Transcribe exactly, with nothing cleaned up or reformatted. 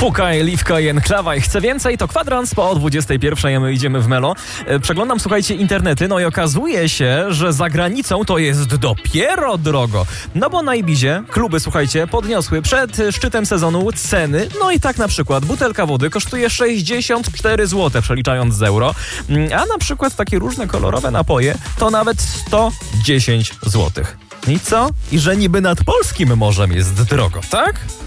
Fukaj, Liwka i Enklawa i Chcę Więcej to kwadrans po dwudziestej pierwszej, a my idziemy w Melo. Przeglądam, słuchajcie, internety, no i okazuje się, że za granicą to jest dopiero drogo. No bo na Ibizie kluby, słuchajcie, podniosły przed szczytem sezonu ceny. No i tak na przykład butelka wody kosztuje sześćdziesiąt cztery złote, przeliczając z euro. A na przykład takie różne kolorowe napoje to nawet sto dziesięć złotych. I co? I że niby nad polskim morzem jest drogo, tak?